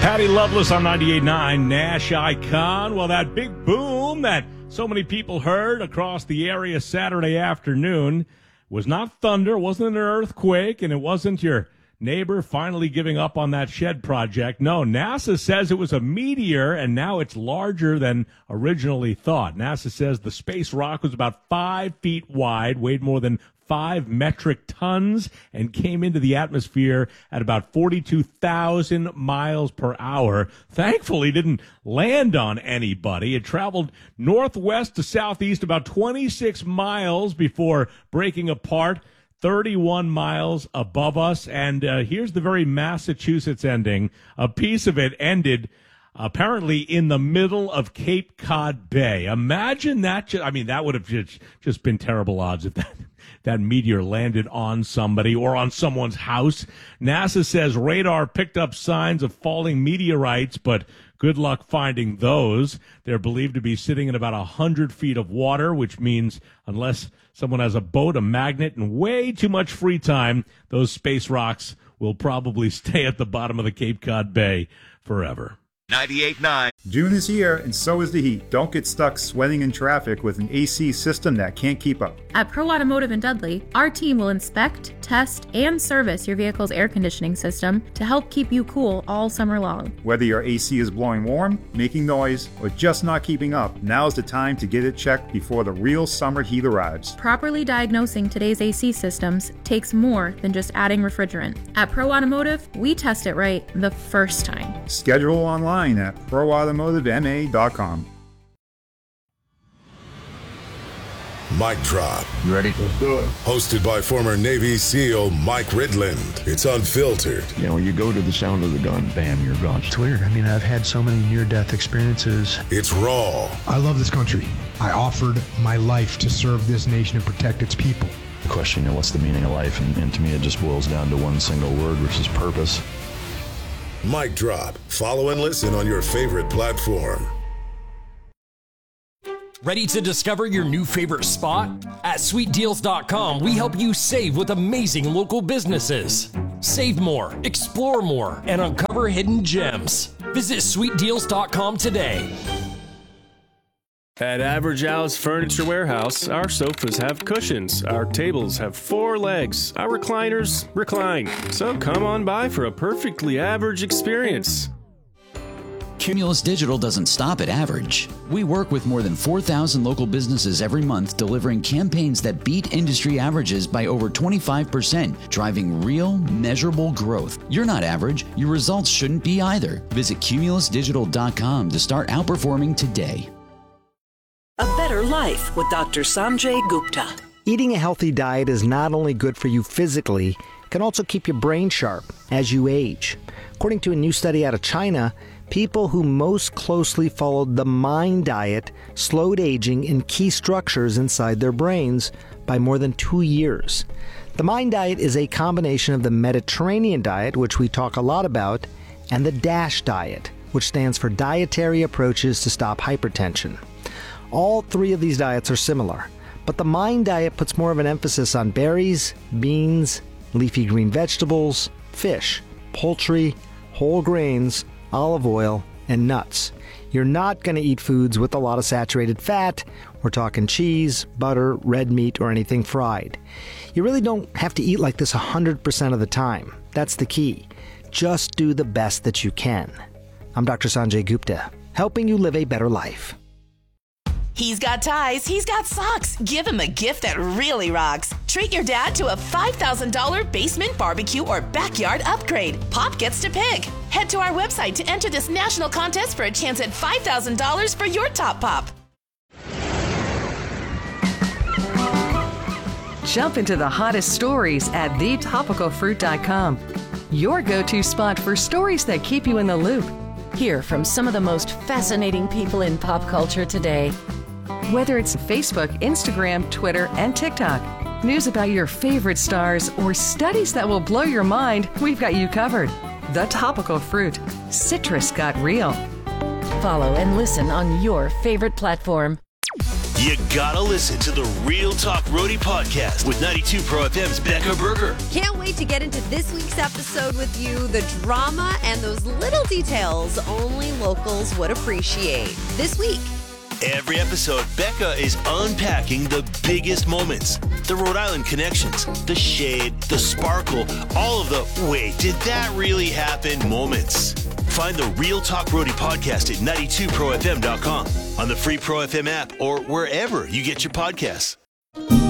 Patty Loveless on 98.9, Nash Icon. Well, that big boom that so many people heard across the area Saturday afternoon was not thunder, wasn't an earthquake, and it wasn't your neighbor finally giving up on that shed project. No, NASA says it was a meteor, and now it's larger than originally thought. NASA says the space rock was about 5 feet wide, weighed more than 5 metric tons, and came into the atmosphere at about 42,000 miles per hour. Thankfully, it didn't land on anybody. It traveled northwest to southeast about 26 miles before breaking apart 31 miles above us. And here's the very Massachusetts ending. A piece of it ended apparently in the middle of Cape Cod Bay. Imagine that. That would have just been terrible odds if that meteor landed on somebody or on someone's house. NASA says radar picked up signs of falling meteorites, but good luck finding those. They're believed to be sitting in about 100 feet of water, which means unless someone has a boat, a magnet, and way too much free time, those space rocks will probably stay at the bottom of the Cape Cod Bay forever. 98.9. June is here, and so is the heat. Don't get stuck sweating in traffic with an AC system that can't keep up. At Pro Automotive in Dudley, our team will inspect, test, and service your vehicle's air conditioning system to help keep you cool all summer long. Whether your AC is blowing warm, making noise, or just not keeping up, now's the time to get it checked before the real summer heat arrives. Properly diagnosing today's AC systems takes more than just adding refrigerant. At Pro Automotive, we test it right the first time. Schedule online at proautomotivema.com. Mic Drop. You ready? Let's do it. Hosted by former Navy SEAL Mike Ridland. It's unfiltered. You know, when you go to the sound of the gun, bam, you're gone. It's weird. I've had so many near-death experiences. It's raw. I love this country. I offered my life to serve this nation and protect its people. The question, what's the meaning of life? And to me, it just boils down to one single word, which is purpose. Mic Drop. Follow and listen on your favorite platform. Ready to discover your new favorite spot? At sweetdeals.com, we help you save with amazing local businesses. Save more, explore more, and uncover hidden gems. Visit sweetdeals.com today. At Average Al's Furniture Warehouse, our sofas have cushions, our tables have 4 legs, our recliners recline. So come on by for a perfectly average experience. Cumulus Digital doesn't stop at average. We work with more than 4,000 local businesses every month, delivering campaigns that beat industry averages by over 25%, driving real, measurable growth. You're not average. Your results shouldn't be either. Visit cumulusdigital.com to start outperforming today. A better life with Dr. Sanjay Gupta. Eating a healthy diet is not only good for you physically, it can also keep your brain sharp as you age. According to a new study out of China, people who most closely followed the MIND diet slowed aging in key structures inside their brains by more than 2 years. The MIND diet is a combination of the Mediterranean diet, which we talk a lot about, and the DASH diet, which stands for Dietary Approaches to Stop Hypertension. All 3 of these diets are similar, but the MIND diet puts more of an emphasis on berries, beans, leafy green vegetables, fish, poultry, whole grains, olive oil, and nuts. You're not going to eat foods with a lot of saturated fat. We're talking cheese, butter, red meat, or anything fried. You really don't have to eat like this 100% of the time. That's the key. Just do the best that you can. I'm Dr. Sanjay Gupta, helping you live a better life. He's got ties, he's got socks. Give him a gift that really rocks. Treat your dad to a $5,000 basement barbecue or backyard upgrade. Pop gets to pick. Head to our website to enter this national contest for a chance at $5,000 for your top pop. Jump into the hottest stories at thetopicalfruit.com. Your go-to spot for stories that keep you in the loop. Hear from some of the most fascinating people in pop culture today. Whether it's Facebook, Instagram, Twitter, and TikTok, news about your favorite stars, or studies that will blow your mind, we've got you covered. The Topical Fruit. Citrus got real. Follow and listen on your favorite platform. You gotta listen to the Real Talk Roadie podcast with 92 Pro FM's Becca Berger. Can't wait to get into this week's episode with you. The drama and those little details only locals would appreciate. This week. Every episode, Becca is unpacking the biggest moments, the Rhode Island connections, the shade, the sparkle, all of the wait, did that really happen moments. Find the Real Talk Roadie podcast at 92profm.com, on the free Pro FM app, or wherever you get your podcasts.